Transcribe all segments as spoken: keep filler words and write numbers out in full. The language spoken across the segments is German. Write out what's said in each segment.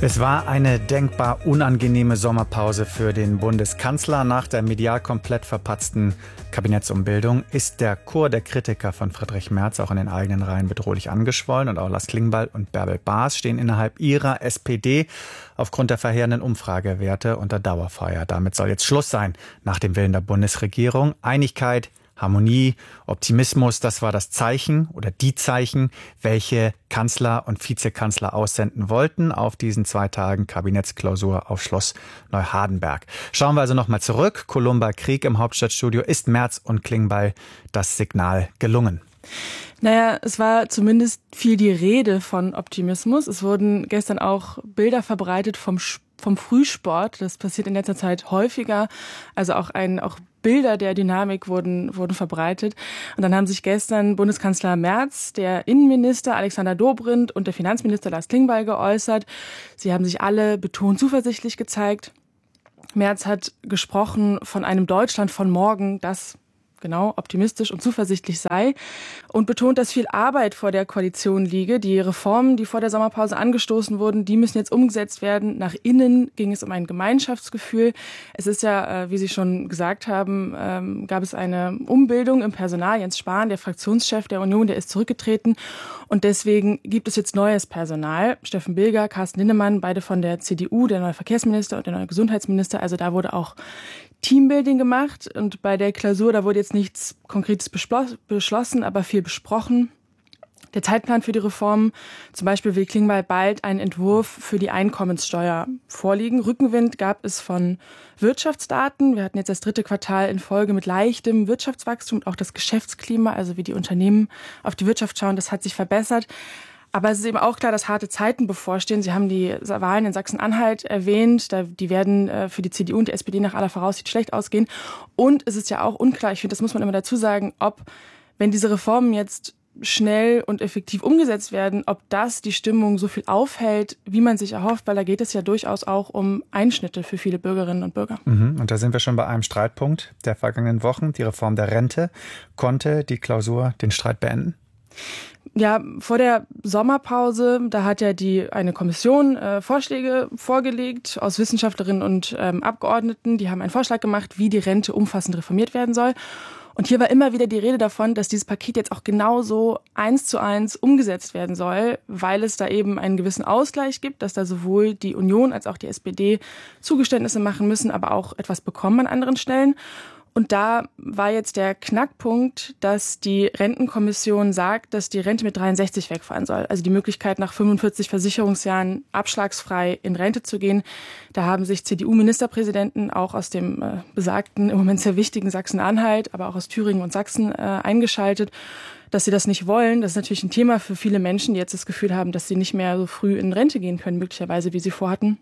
Es war eine denkbar unangenehme Sommerpause für den Bundeskanzler. Nach der medial komplett verpatzten Kabinettsumbildung ist der Chor der Kritiker von Friedrich Merz auch in den eigenen Reihen bedrohlich angeschwollen. Und auch Lars Klingbeil und Bärbel Baas stehen innerhalb ihrer S P D aufgrund der verheerenden Umfragewerte unter Dauerfeuer. Damit soll jetzt Schluss sein nach dem Willen der Bundesregierung. Einigkeit, Harmonie, Optimismus, das war das Zeichen oder die Zeichen, welche Kanzler und Vizekanzler aussenden wollten auf diesen zwei Tagen Kabinettsklausur auf Schloss Neuhardenberg. Schauen wir also nochmal zurück. Columba Krieg im Hauptstadtstudio. Ist Merz und Klingbeil das Signal gelungen? Naja, es war zumindest viel die Rede von Optimismus. Es wurden gestern auch Bilder verbreitet vom vom Frühsport. Das passiert in letzter Zeit häufiger. Also auch ein, auch Bilder der Dynamik wurden, wurden verbreitet. Und dann haben sich gestern Bundeskanzler Merz, der Innenminister Alexander Dobrindt und der Finanzminister Lars Klingbeil geäußert. Sie haben sich alle betont zuversichtlich gezeigt. Merz hat gesprochen von einem Deutschland von morgen, das genau optimistisch und zuversichtlich sei und betont, dass viel Arbeit vor der Koalition liege. Die Reformen, die vor der Sommerpause angestoßen wurden, die müssen jetzt umgesetzt werden. Nach innen ging es um ein Gemeinschaftsgefühl. Es ist ja, wie Sie schon gesagt haben, gab es eine Umbildung im Personal. Jens Spahn, der Fraktionschef der Union, der ist zurückgetreten. Und deswegen gibt es jetzt neues Personal. Steffen Bilger, Carsten Linnemann, beide von der C D U, der neue Verkehrsminister und der neue Gesundheitsminister. Also da wurde auch Teambuilding gemacht. Und bei der Klausur, da wurde jetzt nichts Konkretes beschlossen, aber viel besprochen. Der Zeitplan für die Reformen, zum Beispiel will Klingbeil bald einen Entwurf für die Einkommenssteuer vorlegen. Rückenwind gab es von Wirtschaftsdaten. Wir hatten jetzt das dritte Quartal in Folge mit leichtem Wirtschaftswachstum und auch das Geschäftsklima, also wie die Unternehmen auf die Wirtschaft schauen, das hat sich verbessert. Aber es ist eben auch klar, dass harte Zeiten bevorstehen. Sie haben die Wahlen in Sachsen-Anhalt erwähnt. Die werden für die C D U und die S P D nach aller Voraussicht schlecht ausgehen. Und es ist ja auch unklar, ich finde, das muss man immer dazu sagen, ob, wenn diese Reformen jetzt schnell und effektiv umgesetzt werden, ob das die Stimmung so viel aufhält, wie man sich erhofft, weil da geht es ja durchaus auch um Einschnitte für viele Bürgerinnen und Bürger. Mhm. Und da sind wir schon bei einem Streitpunkt der vergangenen Wochen. Die Reform der Rente. Konnte die Klausur den Streit beenden? Ja, vor der Sommerpause, da hat ja die eine Kommission äh, Vorschläge vorgelegt aus Wissenschaftlerinnen und ähm, Abgeordneten. Die haben einen Vorschlag gemacht, wie die Rente umfassend reformiert werden soll. Und hier war immer wieder die Rede davon, dass dieses Paket jetzt auch genauso eins zu eins umgesetzt werden soll, weil es da eben einen gewissen Ausgleich gibt, dass da sowohl die Union als auch die S P D Zugeständnisse machen müssen, aber auch etwas bekommen an anderen Stellen. Und da war jetzt der Knackpunkt, dass die Rentenkommission sagt, dass die Rente mit dreiundsechzig wegfallen soll. Also die Möglichkeit, nach fünfundvierzig Versicherungsjahren abschlagsfrei in Rente zu gehen. Da haben sich C D U-Ministerpräsidenten auch aus dem äh, besagten, im Moment sehr wichtigen Sachsen-Anhalt, aber auch aus Thüringen und Sachsen äh, eingeschaltet, dass sie das nicht wollen. Das ist natürlich ein Thema für viele Menschen, die jetzt das Gefühl haben, dass sie nicht mehr so früh in Rente gehen können, möglicherweise, wie sie vorhatten.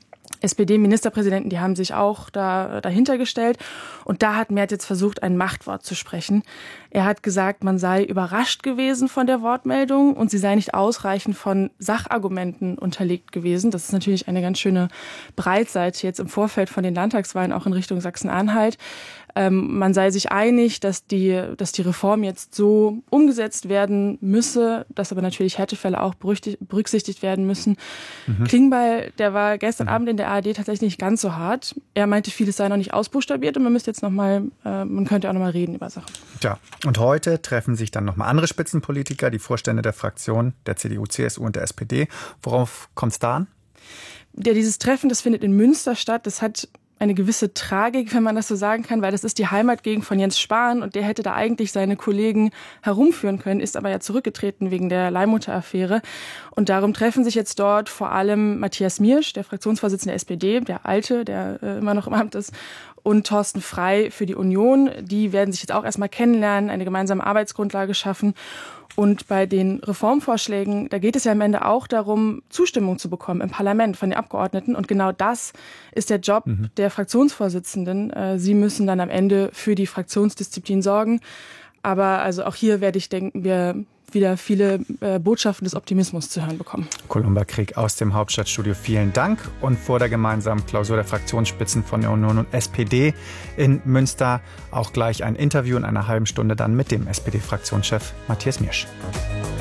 S P D-Ministerpräsidenten, die haben sich auch da dahinter gestellt. Und da hat Merz jetzt versucht, ein Machtwort zu sprechen. Er hat gesagt, man sei überrascht gewesen von der Wortmeldung und sie sei nicht ausreichend von Sachargumenten unterlegt gewesen. Das ist natürlich eine ganz schöne Breitseite jetzt im Vorfeld von den Landtagswahlen, auch in Richtung Sachsen-Anhalt. Ähm, man sei sich einig, dass die, dass die Reform jetzt so umgesetzt werden müsse, dass aber natürlich Härtefälle auch berücksichtigt werden müssen. Mhm. Klingbeil, der war gestern mhm. Abend in der A R D tatsächlich nicht ganz so hart. Er meinte, vieles sei noch nicht ausbuchstabiert und man müsste jetzt noch mal, äh, man könnte auch noch mal reden über Sachen. Tja, und heute treffen sich dann noch mal andere Spitzenpolitiker, die Vorstände der Fraktionen der C D U, C S U und der S P D. Worauf kommt es da an? Ja, dieses Treffen, das findet in Münster statt. Das hat eine gewisse Tragik, wenn man das so sagen kann, weil das ist die Heimatgegend von Jens Spahn und der hätte da eigentlich seine Kollegen herumführen können, ist aber ja zurückgetreten wegen der Leihmutter-Affäre. Und darum treffen sich jetzt dort vor allem Matthias Miersch, der Fraktionsvorsitzende der S P D, der Alte, der äh, immer noch im Amt ist, und Thorsten Frey für die Union. Die werden sich jetzt auch erstmal kennenlernen, eine gemeinsame Arbeitsgrundlage schaffen. Und bei den Reformvorschlägen, da geht es ja am Ende auch darum, Zustimmung zu bekommen im Parlament von den Abgeordneten. Und genau das ist der Job mhm. der Fraktionsvorsitzenden. Sie müssen dann am Ende für die Fraktionsdisziplin sorgen. Aber also auch hier werde ich denken, wir wieder viele äh, Botschaften des Optimismus zu hören bekommen. Columba Krieg aus dem Hauptstadtstudio, vielen Dank. Und vor der gemeinsamen Klausur der Fraktionsspitzen von der Union und S P D in Münster auch gleich ein Interview in einer halben Stunde dann mit dem S P D-Fraktionschef Matthias Miersch.